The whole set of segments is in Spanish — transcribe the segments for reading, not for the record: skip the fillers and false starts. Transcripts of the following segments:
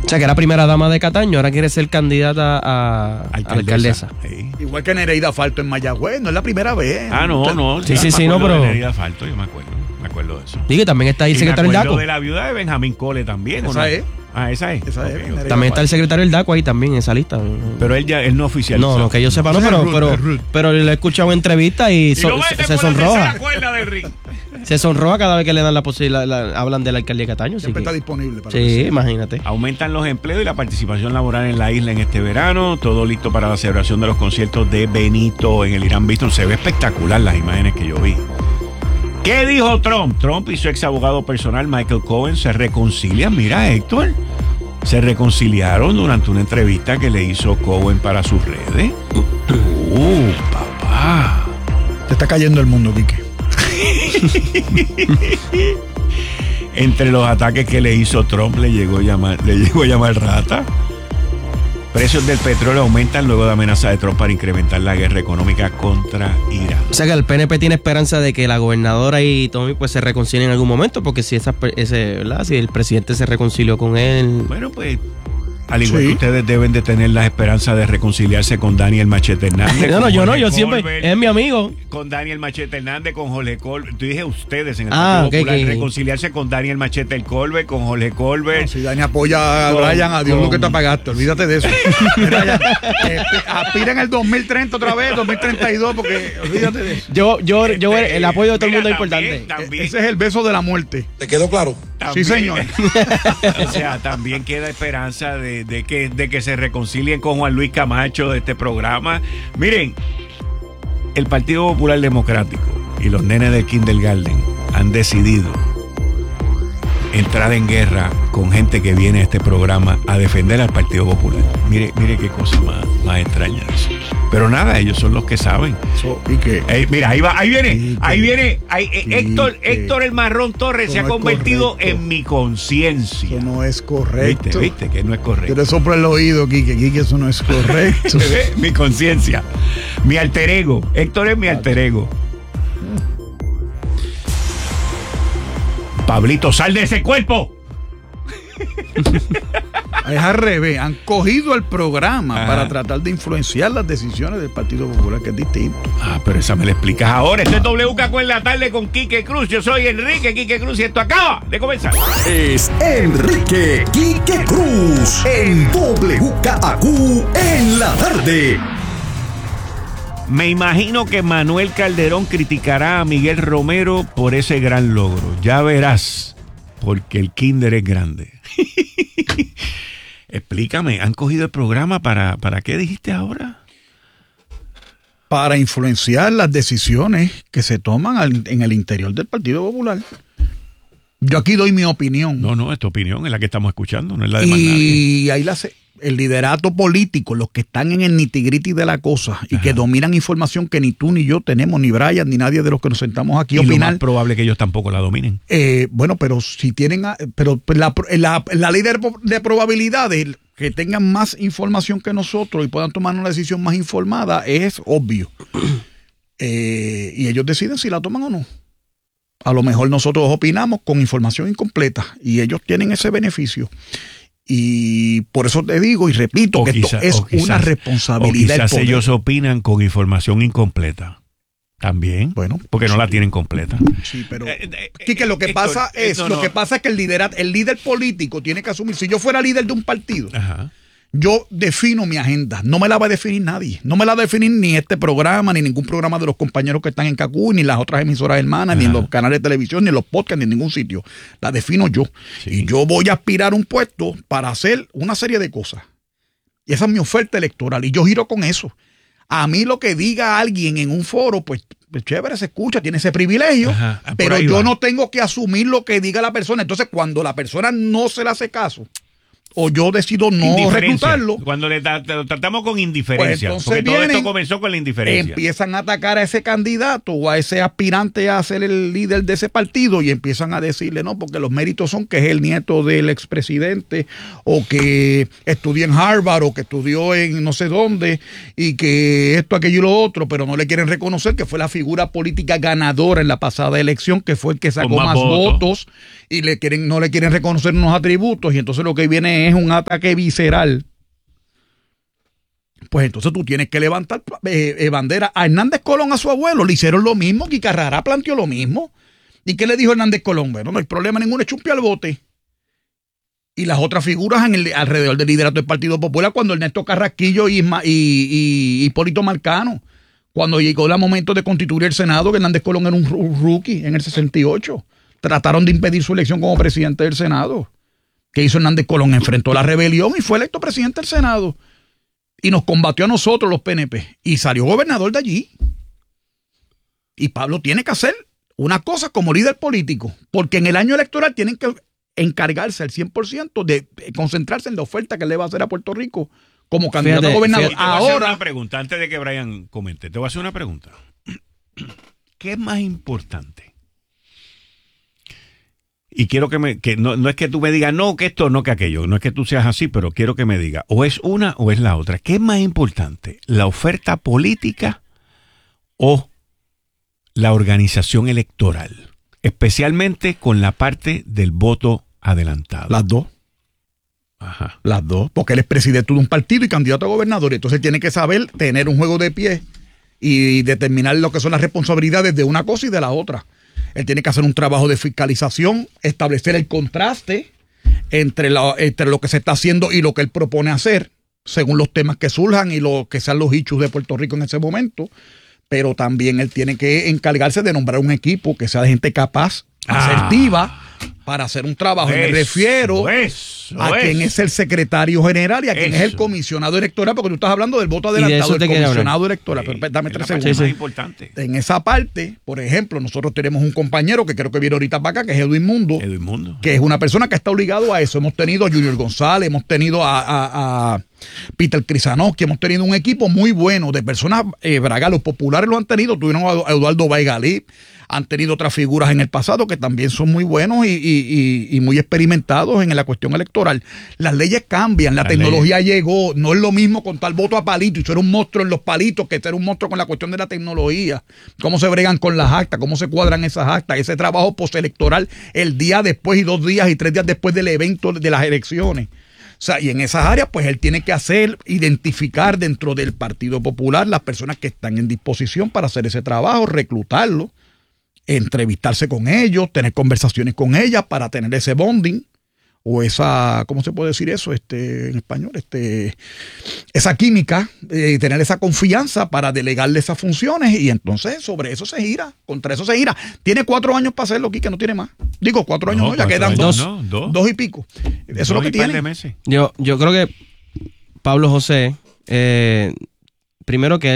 sea, que era primera dama de Cataño, ahora quiere ser candidata a alcaldesa. Sí. Igual que Nereida Falto en Mayagüez, no es la primera vez. No. Sí, no, pero... Nereida Falto, yo me acuerdo de eso. Y que también está ahí el secretario del DACO. De la viuda de Benjamín Cole también. Esa es. Esa es. Okay. También está el secretario del DACO ahí también en esa lista. Pero él no oficializó. No, que yo sepa, no, pero le he escuchado entrevistas y se sonroja. Se sonroja cada vez que le dan la posibilidad, hablan de la alcaldía de Cataño. Siempre está disponible para sí, imagínate. Aumentan los empleos y la participación laboral en la isla en este verano. Todo listo para la celebración de los conciertos de Benito en el Irán Bistro. Se ve espectacular las imágenes que yo vi. ¿Qué dijo Trump? Trump y su ex abogado personal Michael Cohen se reconcilian. Mira, Héctor, se reconciliaron durante una entrevista que le hizo Cohen para sus redes. Papá. Te está cayendo el mundo, Quique. Entre los ataques que le hizo Trump, le llegó a llamar rata. Precios del petróleo aumentan luego de amenaza de Trump para incrementar la guerra económica contra Irán. O sea que el PNP tiene esperanza de que la gobernadora y Tommy pues se reconcilien en algún momento, porque si ¿verdad? Si el presidente se reconcilió con él. Bueno, pues al igual que ustedes deben de tener la esperanza de reconciliarse con Daniel Machete Hernández. yo siempre, es mi amigo. Con Daniel Machete Hernández, con Jorge Colbert. Tú dije ustedes en el Partido Popular, reconciliarse con Daniel Machete el Colbert, con Jorge Colbert. No, si Dani apoya a Brian, adiós lo que te apagaste, olvídate de eso. Aspira en el 2030 otra vez, 2032, porque olvídate de eso. El apoyo de todo el mundo es importante. Ese es el beso de la muerte. ¿Te quedó claro? Sí, señor. O sea, también queda esperanza de que se reconcilien con Juan Luis Camacho de este programa. Miren, el Partido Popular Democrático y los nenes del Kindergarten han decidido entrar en guerra con gente que viene a este programa a defender al Partido Popular. Mire qué cosa más extraña eso. Pero nada, ellos son los que saben. Mira, ahí viene. Héctor el Marrón Torres se ha convertido en mi conciencia. Eso no es correcto. ¿Viste que no es correcto? Yo le soplo el oído, Quique, eso no es correcto. Mi conciencia, mi alter ego. Héctor es mi alter ego. Pablito, sal de ese cuerpo. Es al revés, han cogido el programa para tratar de influenciar las decisiones del Partido Popular, que es distinto. Pero esa me la explicas ahora. Esto es WKQ en la tarde con Quique Cruz. Yo soy Enrique Quique Cruz y esto acaba de comenzar. Es Enrique Quique Cruz en WKQ en la tarde. Me imagino que Manuel Calderón criticará a Miguel Romero por ese gran logro. Ya verás, porque el kinder es grande. Explícame, ¿han cogido el programa para qué dijiste ahora? Para influenciar las decisiones que se toman en el interior del Partido Popular. Yo aquí doy mi opinión. No, es tu opinión, es la que estamos escuchando, no es la de más nadie. Y ahí el liderato político, los que están en el nitty-gritty de la cosa y que dominan información que ni tú ni yo tenemos, ni Brian, ni nadie de los que nos sentamos aquí a opinar. Lo más probable que ellos tampoco la dominen. Bueno, pero si tienen, la ley de probabilidades que tengan más información que nosotros y puedan tomar una decisión más informada es obvio. Y ellos deciden si la toman o no. A lo mejor nosotros opinamos con información incompleta y ellos tienen ese beneficio. Y por eso te digo y repito que esto es una responsabilidad. O quizás ellos opinan con información incompleta. También. Bueno, porque no la tienen completa. Sí, pero Quique, lo que pasa es que el líder político tiene que asumir. Si yo fuera líder de un partido, yo defino mi agenda. No me la va a definir nadie. No me la va a definir ni este programa, ni ningún programa de los compañeros que están en CACU, ni las otras emisoras hermanas, ni en los canales de televisión, ni en los podcasts, ni en ningún sitio. La defino yo. Sí. Y yo voy a aspirar a un puesto para hacer una serie de cosas. Y esa es mi oferta electoral. Y yo giro con eso. A mí lo que diga alguien en un foro, pues chévere, se escucha, tiene ese privilegio, pero yo no tengo que asumir lo que diga la persona. Entonces, cuando la persona no se le hace caso, o yo decido no reclutarlo. Cuando le tratamos con indiferencia, pues porque todo esto comenzó con la indiferencia. Empiezan a atacar a ese candidato o a ese aspirante a ser el líder de ese partido y empiezan a decirle, no, porque los méritos son que es el nieto del expresidente o que estudió en Harvard o que estudió en no sé dónde y que esto, aquello y lo otro, pero no le quieren reconocer que fue la figura política ganadora en la pasada elección, que fue el que sacó más votos y no le quieren reconocer unos atributos y entonces lo que viene tiene es un ataque visceral, pues entonces tú tienes que levantar bandera. A Hernández Colón, a su abuelo, le hicieron lo mismo. Quique Rara planteó lo mismo. ¿Y qué le dijo Hernández Colón? Bueno, no hay problema ninguno, echa un pie al bote. Y las otras figuras alrededor del liderato del Partido Popular, cuando Ernesto Carrasquillo y Hipólito Marcano, cuando llegó el momento de constituir el Senado, que Hernández Colón era un rookie en el 68, trataron de impedir su elección como presidente del Senado. ¿Qué hizo Hernández Colón? Enfrentó la rebelión y fue electo presidente del Senado. Y nos combatió a nosotros los PNP. Y salió gobernador de allí. Y Pablo tiene que hacer una cosa como líder político, porque en el año electoral tienen que encargarse al 100% de concentrarse en la oferta que le va a hacer a Puerto Rico como candidato a gobernador. Ahora, te voy a hacer una pregunta antes de que Brian comente. Te voy a hacer una pregunta. ¿Qué es más importante? Y quiero que no es que tú me digas, no, que esto, no que aquello, no es que tú seas así, pero quiero que me digas, o es una o es la otra. ¿Qué es más importante? ¿La oferta política o la organización electoral? Especialmente con la parte del voto adelantado. Las dos. Ajá. Las dos, porque él es presidente de un partido y candidato a gobernador. Entonces tiene que saber tener un juego de pie y determinar lo que son las responsabilidades de una cosa y de la otra. Él tiene que hacer un trabajo de fiscalización, establecer el contraste entre lo que se está haciendo y lo que él propone hacer, según los temas que surjan y lo que sean los issues de Puerto Rico en ese momento. Pero también él tiene que encargarse de nombrar un equipo que sea de gente capaz, asertiva, para hacer un trabajo. Me refiero a quien es el secretario general y a quien es el comisionado electoral, porque tú estás hablando del voto adelantado del comisionado electoral. Sí, pero dame 3 segundos. segundos. Es importante. En esa parte, por ejemplo, nosotros tenemos un compañero que creo que viene ahorita para acá, que es Edwin Mundo, que es una persona que está obligado a eso. Hemos tenido a Junior González, hemos tenido a Peter Krisanowski, hemos tenido un equipo muy bueno de personas, Braga, los populares lo han tenido, tuvieron a Eduardo Baigalí, han tenido otras figuras en el pasado que también son muy buenos y muy experimentados en la cuestión electoral. Las leyes cambian, la tecnología llegó, no es lo mismo contar voto a palito y ser un monstruo en los palitos que ser un monstruo con la cuestión de la tecnología, cómo se bregan con las actas, cómo se cuadran esas actas, ese trabajo postelectoral el día después y 2 días y 3 días después del evento de las elecciones. O sea, y en esas áreas, pues él tiene que identificar dentro del Partido Popular las personas que están en disposición para hacer ese trabajo, reclutarlos, entrevistarse con ellos, tener conversaciones con ellas para tener ese bonding o esa, ¿cómo se puede decir eso en español? Esa química, tener esa confianza para delegarle esas funciones y entonces sobre eso se gira, contra eso se gira. Tiene 4 años para hacerlo, Quique, no tiene más. Digo, 4 años no, ya quedan 2 y pico. Eso es lo que tiene. Yo creo que Pablo José, primero que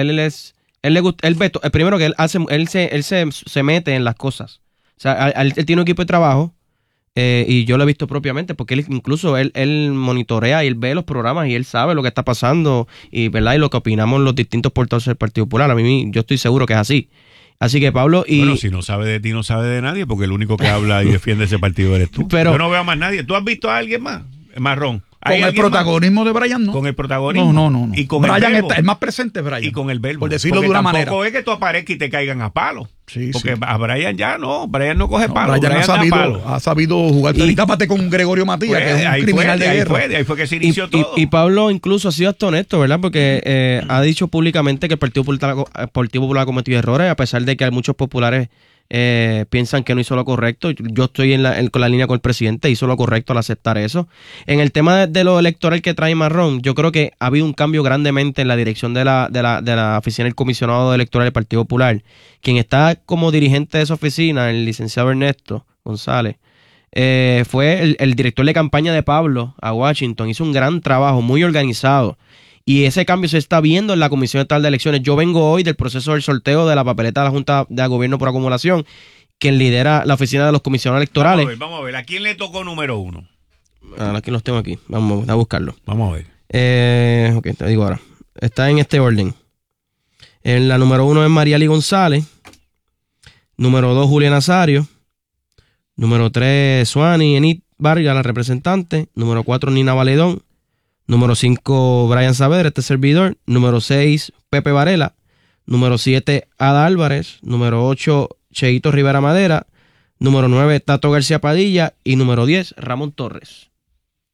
él se mete en las cosas. O sea, él tiene un equipo de trabajo y yo lo he visto propiamente porque él monitorea y él ve los programas y él sabe lo que está pasando y, ¿verdad? Y lo que opinamos los distintos portavoces del Partido Popular. Yo estoy seguro que es así. Así que Pablo Bueno, si no sabe de ti, no sabe de nadie, porque el único que habla y defiende ese partido eres tú. Pero, yo no veo a más nadie. ¿Tú has visto a alguien más? Marrón. Con el protagonismo de Brian, no. Con el protagonismo. No. Y con Brian el verbo. el más presente es Brian. Y con el verbo. Por decirlo de una manera. Tampoco es que tú aparezcas y te caigan a palo. Sí, porque a Brian ya no. Brian no coge palo. Brian ha sabido jugar. Y tápate con Gregorio Matías, que es un criminal de guerra. Ahí fue que se inició todo. Y Pablo incluso ha sido hasta honesto, ¿verdad? Porque ha dicho públicamente que el Partido Popular ha cometido errores, a pesar de que muchos populares piensan que no hizo lo correcto. Yo estoy con la línea con el presidente, hizo lo correcto al aceptar eso. En el tema de lo electoral que trae Marrón, yo creo que ha habido un cambio grandemente en la dirección de la oficina del comisionado electoral del Partido Popular. Quien está como dirigente de esa oficina, el licenciado Ernesto González, fue el director de campaña de Pablo a Washington. Hizo un gran trabajo, muy organizado. Y ese cambio se está viendo en la Comisión Estatal de Elecciones. Yo vengo hoy del proceso del sorteo de la papeleta de la Junta de Gobierno por acumulación, quien lidera la oficina de los comisionados electorales. Vamos a ver. ¿A quién le tocó número 1? Aquí los tengo aquí. Vamos a buscarlo. Vamos a ver. Ok, te digo ahora. Está en este orden. En la número 1 es Mariali González. Número 2, Julia Nazario. Número 3, Suani Enid Vargas, la representante. Número 4, Nina Valedón. Número 5, Brian Saavedra, este servidor. Número 6, Pepe Varela. Número 7, Ada Álvarez. Número 8, Cheito Rivera Madera. Número 9, Tato García Padilla. Y número 10, Ramón Torres.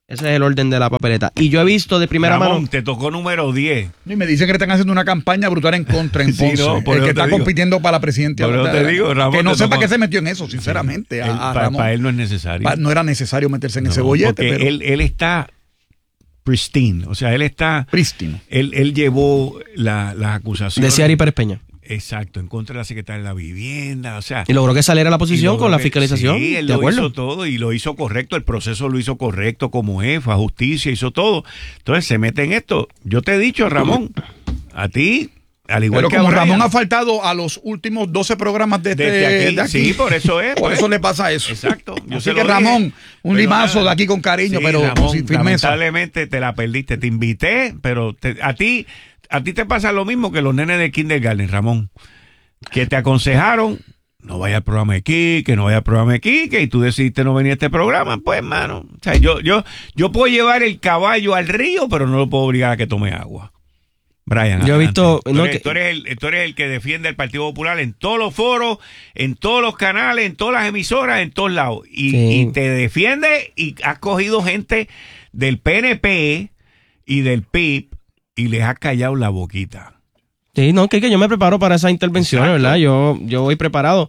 Ese es el orden de la papeleta. Y yo he visto de primera mano... te tocó número 10. Y me dicen que están haciendo una campaña brutal en contra en Ponce. Sí, no, el que está compitiendo para la presidencia. Pero te digo, Ramón, que no sepa que se metió en eso, sinceramente. Sí. Para él no es necesario. No era necesario meterse en ese bollete. Porque pero él está pristine. O sea, él está... prístino. Él llevó las acusaciones... De Ciari Pérez Peña. Exacto, en contra de la secretaria de la vivienda, o sea... Y logró que saliera la posición con la fiscalización. Sí, él ¿de lo acuerdo? hizo todo y lo hizo correcto, el proceso lo hizo correcto como fue a justicia, hizo todo. Entonces se mete en esto. Yo te he dicho, Ramón, a ti, al igual pero que como a Brian, Ramón ha faltado a los últimos 12 programas de aquí. Sí, por eso es. Por eso le pasa eso. Exacto. Yo Así se que lo Ramón, dije, un limazo de aquí con cariño, sí, pero Ramón, sin firmeza. Lamentablemente te la perdiste. Te invité, pero a ti te pasa lo mismo que los nenes de kindergarten, Ramón. Que te aconsejaron, no vaya al programa de Quique, no vaya al programa de Quique, y tú decidiste no venir a este programa, pues, hermano. O sea, yo puedo llevar el caballo al río, pero no lo puedo obligar a que tome agua. Brian, yo he visto... Tú eres el que defiende el Partido Popular en todos los foros, en todos los canales, en todas las emisoras, en todos lados. Y te defiende y has cogido gente del PNP y del PIB y les has callado la boquita. Sí, no, que yo me preparo para esas intervenciones, Exacto. ¿verdad? Yo voy preparado.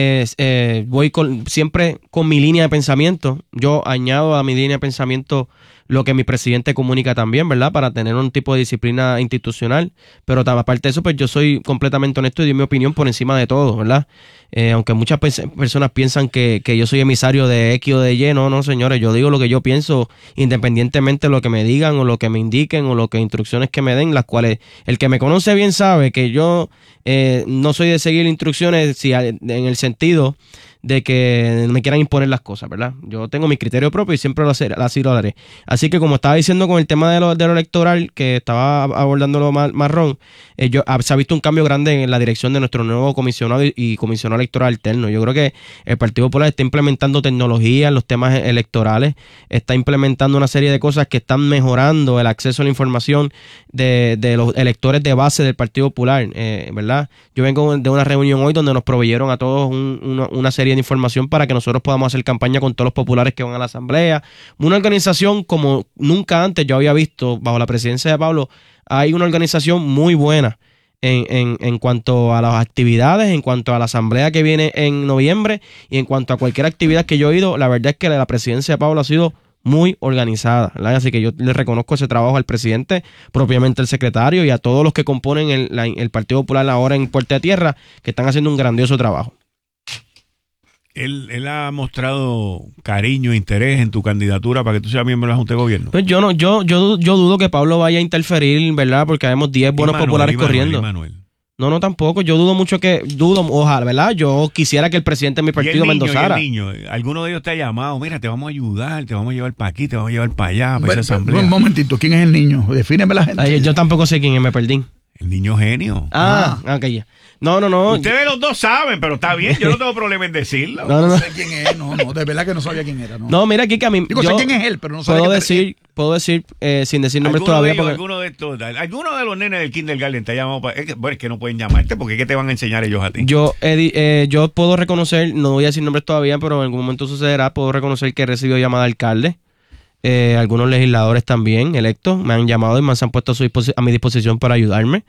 Voy siempre con mi línea de pensamiento. Yo añado a mi línea de pensamiento lo que mi presidente comunica también, ¿verdad? Para tener un tipo de disciplina institucional. Pero aparte de eso, pues yo soy completamente honesto y doy mi opinión por encima de todo, ¿verdad? Aunque muchas personas piensan que yo soy emisario de X o de Y, no, señores, yo digo lo que yo pienso independientemente de lo que me digan o lo que me indiquen o lo que instrucciones que me den, las cuales el que me conoce bien sabe que yo no soy de seguir instrucciones en el sentido de que me quieran imponer las cosas, ¿verdad? Yo tengo mi criterio propio y siempre así lo haré. Así que como estaba diciendo con el tema de lo electoral, que estaba abordándolo Marrón, se ha visto un cambio grande en la dirección de nuestro nuevo comisionado y comisionado electoral alterno. Yo creo que el Partido Popular está implementando tecnología en los temas electorales, está implementando una serie de cosas que están mejorando el acceso a la información de los electores de base del Partido Popular, ¿verdad? Yo vengo de una reunión hoy donde nos proveyeron a todos una serie de información para que nosotros podamos hacer campaña con todos los populares que van a la asamblea. Una organización como nunca antes yo había visto bajo la presidencia de Pablo. Hay una organización muy buena en cuanto a las actividades, en cuanto a la asamblea que viene en noviembre y en cuanto a cualquier actividad que yo he ido. La verdad es que la presidencia de Pablo ha sido muy organizada, ¿verdad? Así que yo le reconozco ese trabajo al presidente, propiamente al secretario y a todos los que componen el Partido Popular ahora en Puerta de Tierra, que están haciendo un grandioso trabajo. Él ha mostrado cariño, interés en tu candidatura para que tú seas miembro de la Junta de Gobierno. Pues yo dudo que Pablo vaya a interferir, ¿verdad? Porque habemos 10 buenos populares corriendo. No, tampoco. Yo ojalá, ¿verdad? Yo quisiera que el presidente de mi partido me endosara. Alguno de ellos te ha llamado, mira, te vamos a ayudar, te vamos a llevar para aquí, te vamos a llevar para allá, para esa asamblea. Un momentito, ¿quién es el niño? Defíneme la gente. Ay, yo tampoco sé quién es, me perdí. El niño genio. Ok, ya. No. Ustedes los dos saben, pero está bien, yo no tengo problema en decirlo. No sé quién es, no, de verdad que no sabía quién era. No, mira aquí que a mí... sé quién es él, pero no sabía puedo decir, sin decir nombres todavía. Alguno de los nenes del kindergarten te ha llamado es que no pueden llamarte, porque ¿qué te van a enseñar ellos a ti? Yo puedo reconocer, no voy a decir nombres todavía, pero en algún momento sucederá, puedo reconocer que he recibido llamada de alcalde. Algunos legisladores también electos me han llamado y me han puesto a mi disposición para ayudarme.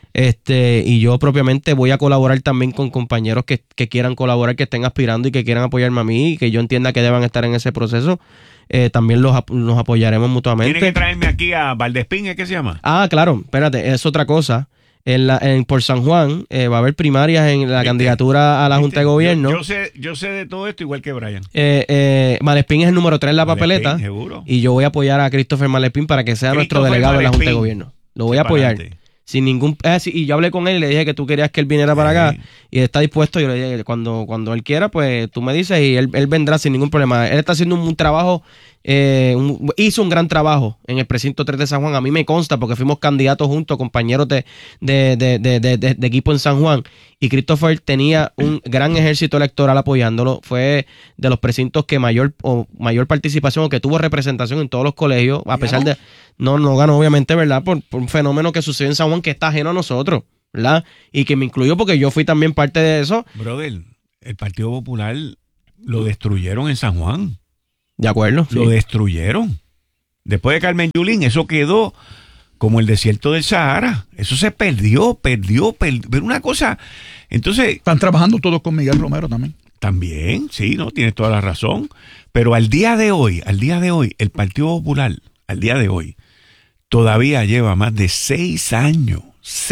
Y yo propiamente voy a colaborar también con compañeros que quieran colaborar, que estén aspirando y que quieran apoyarme a mí y que yo entienda que deban estar en ese proceso. También nos apoyaremos mutuamente. Tiene que traerme aquí a Valdespín, ¿es que se llama? Ah, claro, espérate, es otra cosa. Por San Juan va a haber primarias en la candidatura a la Junta de Gobierno. Yo sé de todo esto igual que Brian. Malespín es el número 3 en la papeleta. Seguro. Y yo voy a apoyar a Christopher Malespín para que sea nuestro delegado de la Junta de Gobierno. Lo voy a apoyar. Sin ningún... y yo hablé con él y le dije que tú querías que él viniera para acá y está dispuesto. Yo le dije cuando él quiera, pues tú me dices y él vendrá sin ningún problema. Él está haciendo un trabajo, hizo un gran trabajo en el precinto 3 de San Juan. A mí me consta porque fuimos candidatos juntos, compañeros de equipo en San Juan, y Christopher tenía un gran ejército electoral apoyándolo. Fue de los precintos que mayor participación o que tuvo representación en todos los colegios, a pesar de... No ganó obviamente, ¿verdad? Por un fenómeno que sucedió en San Juan que está ajeno a nosotros, ¿verdad? Y que me incluyó porque yo fui también parte de eso. Brother, el Partido Popular lo destruyeron en San Juan. De acuerdo. Lo destruyeron. Después de Carmen Yulín, eso quedó como el desierto del Sahara. Eso se perdió. Pero una cosa, entonces... Están trabajando todos con Miguel Romero también. También, sí, no, tienes toda la razón. Pero al día de hoy, el Partido Popular, al día de hoy, todavía lleva más de 6 años,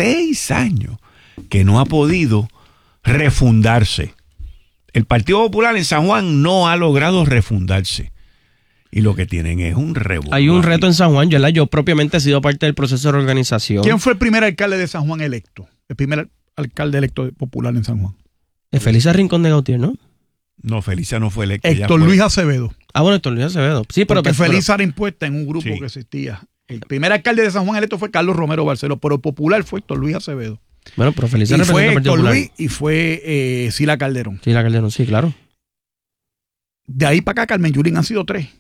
que no ha podido refundarse. El Partido Popular en San Juan no ha logrado refundarse. Y lo que tienen es un revuelo. Hay un reto en San Juan, yo propiamente he sido parte del proceso de reorganización. ¿Quién fue el primer alcalde de San Juan electo? El primer alcalde electo popular en San Juan. Felisa Rincón de Gautier, ¿no? No, Felisa no fue electa. Héctor Luis Acevedo. Bueno, Héctor Luis Acevedo. Sí, pero Felisa era impuesta en un grupo que existía. El primer alcalde de San Juan electo fue Carlos Romero Barceló, pero el popular fue Héctor Luis Acevedo. Bueno, pero Felisa y fue Héctor Luis y fue Sila Calderón. Sila Calderón, sí, claro. De ahí para acá, Carmen Yulín han sido 3.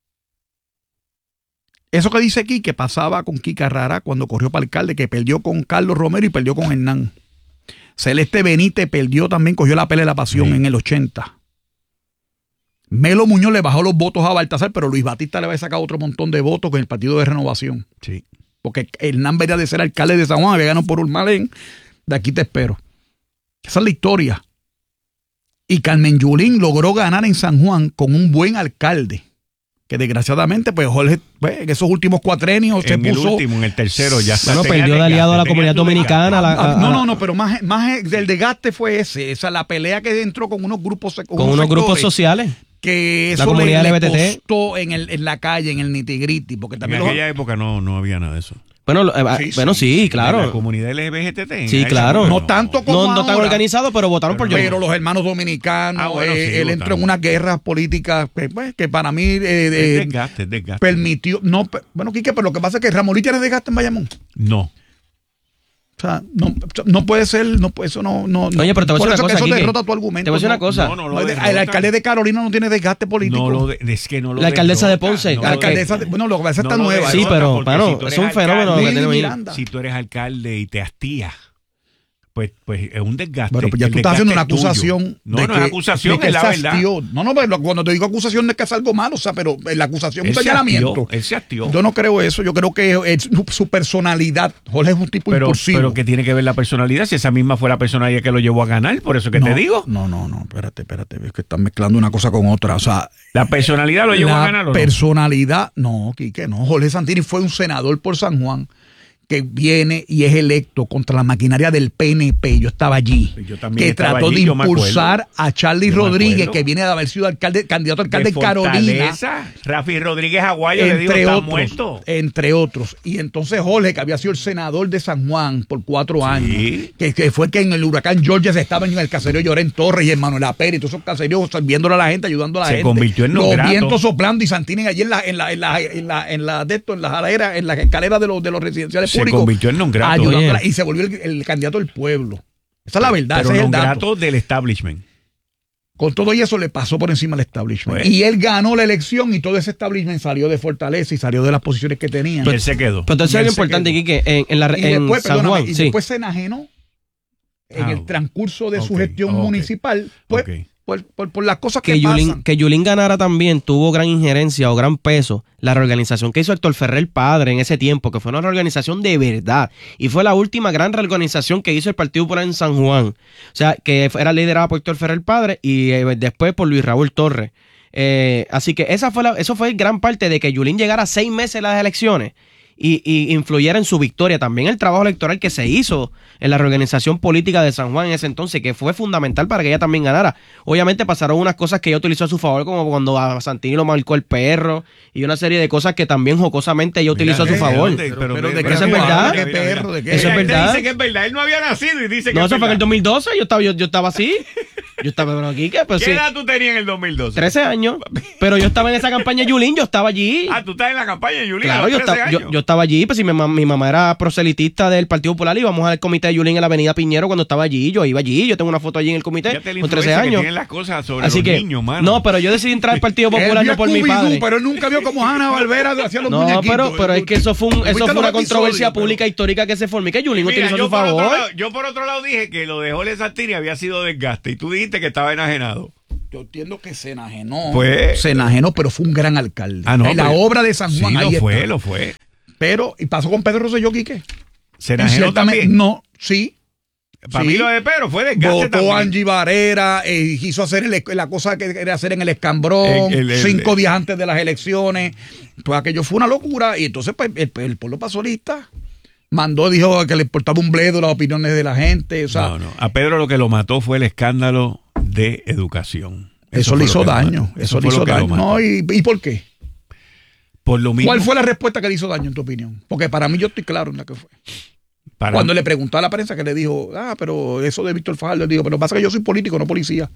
Eso que dice aquí, que pasaba con Kika Rara cuando corrió para alcalde, que perdió con Carlos Romero y perdió con Hernán. Celeste Benítez perdió también, cogió la pelea de la pasión en el 80. Melo Muñoz le bajó los votos a Baltasar, pero Luis Batista le había sacado otro montón de votos con el Partido de Renovación. Sí. Porque Hernán venía de ser alcalde de San Juan, había ganado por Urmalén. De aquí te espero. Esa es la historia. Y Carmen Yulín logró ganar en San Juan con un buen alcalde. Que desgraciadamente, pues Jorge, en esos últimos cuatrenios se puso... En el tercero ya está. Bueno, perdió de aliado a la comunidad dominicana. No, pero más del desgaste fue ese. Esa la pelea que entró con unos grupos... Con unos grupos sociales. Que eso le costó en la calle, en el nitigriti. Porque también en aquella época no había nada de eso. Bueno, sí, claro. La comunidad LGBT. Sí, claro. No tanto como no tan organizado, pero votaron por yo. Pero los hermanos dominicanos, él entró en unas guerras políticas que para mí desgaste. Permitió. Bueno, Quique, pero lo que pasa es que Ramolí tiene desgaste en Bayamón. No. O sea, no puede ser, eso no. Oye, pero te voy a decir una cosa. Eso derrota tu argumento. Te voy a decir una cosa. El alcalde de Carolina no tiene desgaste político. Es que no lo La alcaldesa de Ponce. La alcaldesa, bueno, lo que pasa está nueva. Sí, pero es un fenómeno que tenemos ahí. Si tú eres alcalde y te hastías, pues es un desgaste. Pero ya tú estás haciendo una acusación. No es acusación, es la verdad. No, pero cuando te digo acusación no es que es algo malo, o sea, pero la acusación es un señalamiento. Él se hastió. Yo no creo eso, yo creo que es su personalidad. Jorge es un tipo impulsivo. Pero ¿qué tiene que ver la personalidad? Si esa misma fue la personalidad que lo llevó a ganar, por eso que te digo. No, espérate, es que están mezclando una cosa con otra, o sea. ¿La personalidad lo llevó a ganar o no? La personalidad, no, Quique, no. Jorge Santini fue un senador por San Juan que viene y es electo contra la maquinaria del PNP. Yo estaba allí. Que trató de impulsar a Charlie Rodríguez, que viene de haber sido candidato a alcalde en Carolina. Rafi Rodríguez Aguayo le dijo, está muerto. Entre otros. Y entonces Jorge, que había sido el senador de San Juan por 4 años, que fue que en el huracán Georgia se estaba en el caserío Llorén Torres y en Manuel Apera y todos esos caseríos sirviéndole a la gente, ayudando a la gente. Se convirtió en los vientos soplando y Santini allí en las escaleras de los residenciales se convirtió en non grato. Y se volvió el candidato del pueblo. Esa es la verdad. Pero ese non es el grato del establishment. Con todo y eso le pasó por encima al establishment. Pues. Y él ganó la elección y todo ese establishment salió de Fortaleza y salió de las posiciones que tenía. Y él se quedó. Pero entonces es algo importante, Quique, en San Juan. Y después se enajenó en el transcurso de su gestión municipal. Pues, por las cosas que pasan. Que Yulín ganara también tuvo gran injerencia o gran peso la reorganización que hizo Héctor Ferrer padre en ese tiempo, que fue una reorganización de verdad y fue la última gran reorganización que hizo el Partido Popular en San Juan, o sea, que era liderada por Héctor Ferrer padre y después por Luis Raúl Torres. Así que eso fue gran parte de que Yulín llegara 6 meses a las elecciones y influyera en su victoria. También el trabajo electoral que se hizo en la reorganización política de San Juan en ese entonces, que fue fundamental para que ella también ganara. Obviamente pasaron unas cosas que ella utilizó a su favor, como cuando a Santini lo marcó el perro, y una serie de cosas que también jocosamente ella utilizó a su favor. Pero eso es verdad. Eso es verdad. Dice que es verdad. Él no había nacido y dice que no, es eso fue en el verdad. 2012. Yo estaba así. Yo estaba por aquí. ¿Qué edad tú tenías en el 2012? 13 años. Pero yo estaba en esa campaña de Yulín, yo estaba allí. Tú estás en la campaña de Yulín. Claro, yo estaba allí, pues si mi mamá era proselitista del Partido Popular, íbamos al comité de Yulín en la avenida Piñero cuando estaba allí, yo iba allí, yo tengo una foto allí en el comité con 13 años. Las cosas sobre así los que, niños, mano. no, pero yo decidí entrar al Partido Popular no por mi padre. Pero él nunca vio como Hanna Barbera hacía los muñequitos. No, pero es que eso fue una controversia pública histórica que se formó y que Yulín utilizó a su favor. Yo por otro lado dije que lo de Jorge Santini había sido desgaste y tú dijiste que estaba enajenado. Yo entiendo que se enajenó, pero fue un gran alcalde. La obra de San Juan, ahí está. Lo fue. Pero, ¿y pasó con Pedro Rosselló, Quique? ¿Se enajenó también? No, sí. Para mí lo de Pedro fue desgaste también. Votó a Angie Varela, quiso hacer la cosa que quería hacer en el Escambrón, 5 días antes de las elecciones. Pues aquello fue una locura. Y entonces pues, el pueblo pasó lista. Dijo que le importaba un bledo las opiniones de la gente. O sea, no. A Pedro lo que lo mató fue el escándalo de educación. Eso le hizo daño. Eso le hizo daño. No, ¿y por qué? Por lo mismo. ¿Cuál fue la respuesta que le hizo daño, en tu opinión? Porque para mí yo estoy claro en la que fue. Cuando le preguntó a la prensa, que le dijo, pero eso de Víctor Fajardo, le dijo, pero pasa que yo soy político, no policía.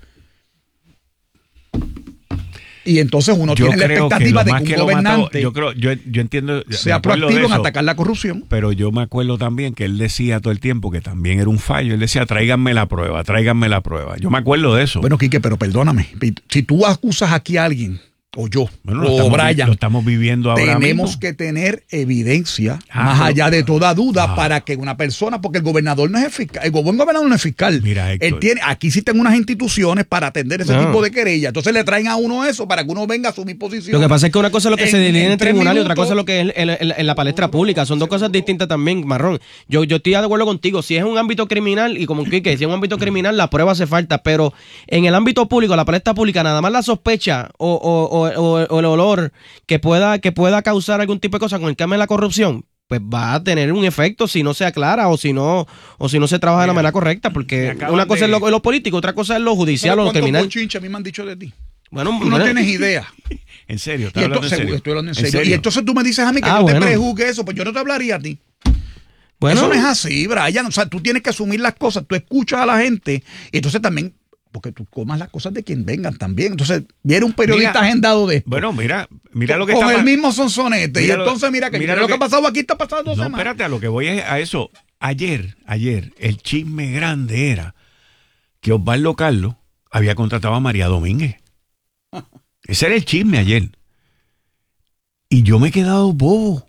Y entonces uno tiene la expectativa de que un gobernante yo entiendo, sea proactivo en atacar la corrupción. Pero yo me acuerdo también que él decía todo el tiempo que también era un fallo. Él decía, tráiganme la prueba. Yo me acuerdo de eso. Bueno, Quique, pero perdóname. Si tú acusas aquí a alguien, o yo, o Brian, lo estamos viviendo ahora tenemos mismo. Que tener evidencia más allá de toda duda para que una persona, porque el gobernador no es fiscal, el buen gobernador no es fiscal. Mira, Héctor, aquí existen unas instituciones para atender ese tipo de querella. Entonces le traen a uno eso para que uno venga a asumir posición. Lo que pasa es que una cosa es lo que se delinea en el tribunal y otra cosa es lo que es en la palestra pública. Son dos cosas distintas también, Marrón. Yo estoy de acuerdo contigo. Si es un ámbito criminal, y como que si es un ámbito criminal, la prueba hace falta. Pero en el ámbito público, la palestra pública, nada más la sospecha o el olor que pueda causar algún tipo de cosa con el tema de la corrupción, pues va a tener un efecto si no se aclara o si no se trabaja de la manera correcta, porque una cosa es lo político, otra cosa es lo judicial o lo criminal. Chincha a mí me han dicho de ti. Bueno, tú no tienes idea. ¿En serio? Estoy hablando en serio. Y entonces tú me dices a mí que yo te prejuzgue eso, pues yo no te hablaría a ti. Bueno, eso no es así, Brian. O sea, tú tienes que asumir las cosas, tú escuchas a la gente y entonces también, porque tú comas las cosas de quien vengan también. Entonces, viene un periodista agendado de esto. Bueno, mira lo que con está el mismo sonsonete. Y entonces mira lo que ha pasado aquí está pasando 2 semanas. Espérate, a lo que voy es a eso. Ayer, el chisme grande era que Osvaldo Carlos había contratado a María Domínguez. Ese era el chisme ayer. Y yo me he quedado bobo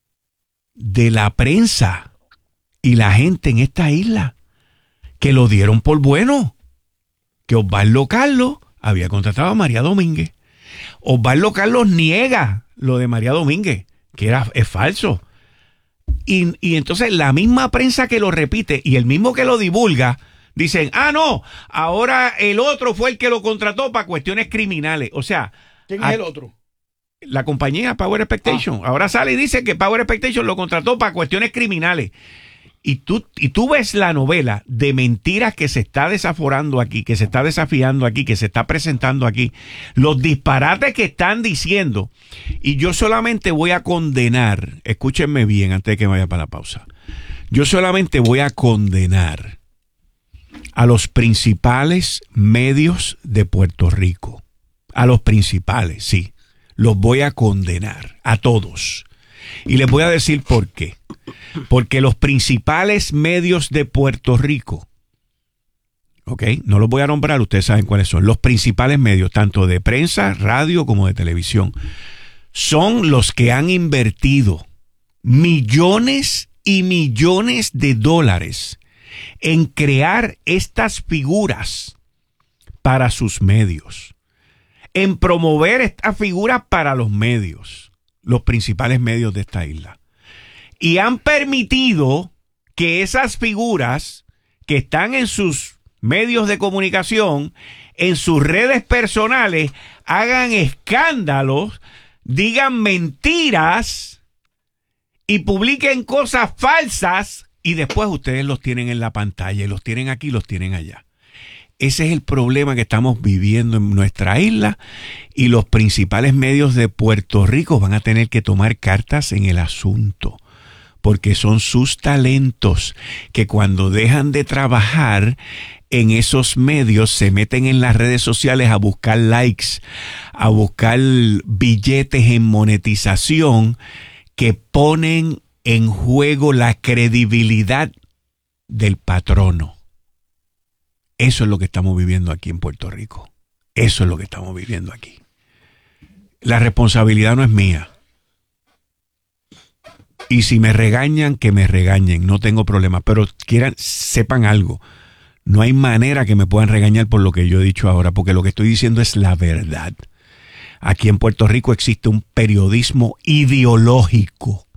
de la prensa y la gente en esta isla que lo dieron por bueno. Que Osvaldo Carlos había contratado a María Domínguez. Osvaldo Carlos niega lo de María Domínguez, que es falso. Y entonces la misma prensa que lo repite y el mismo que lo divulga, dicen, no, ahora el otro fue el que lo contrató para cuestiones criminales. O sea, ¿quién es el otro? La compañía Power Expectation. Ahora sale y dice que Power Expectation lo contrató para cuestiones criminales. Y tú ves la novela de mentiras que se está desaforando aquí, que se está desafiando aquí, que se está presentando aquí, los disparates que están diciendo. Y yo solamente voy a condenar, escúchenme bien antes de que vaya para la pausa, yo solamente voy a condenar a los principales medios de Puerto Rico. A los principales, sí. Los voy a condenar, a todos. Y les voy a decir por qué. Porque los principales medios de Puerto Rico, ¿ok? No los voy a nombrar, ustedes saben cuáles son. Los principales medios, tanto de prensa, radio como de televisión, son los que han invertido millones y millones de dólares en crear estas figuras para sus medios, en promover estas figuras para los medios, los principales medios de esta isla. Y han permitido que esas figuras que están en sus medios de comunicación, en sus redes personales, hagan escándalos, digan mentiras y publiquen cosas falsas y después ustedes los tienen en la pantalla y los tienen aquí y los tienen allá. Ese es el problema que estamos viviendo en nuestra isla y los principales medios de Puerto Rico van a tener que tomar cartas en el asunto. Porque son sus talentos que cuando dejan de trabajar en esos medios se meten en las redes sociales a buscar likes, a buscar billetes en monetización que ponen en juego la credibilidad del patrono. Eso es lo que estamos viviendo aquí en Puerto Rico. Eso es lo que estamos viviendo aquí. La responsabilidad no es mía. Y si me regañan, que me regañen, no tengo problema. Pero sepan algo, no hay manera que me puedan regañar por lo que yo he dicho ahora, porque lo que estoy diciendo es la verdad. Aquí en Puerto Rico existe un periodismo ideológico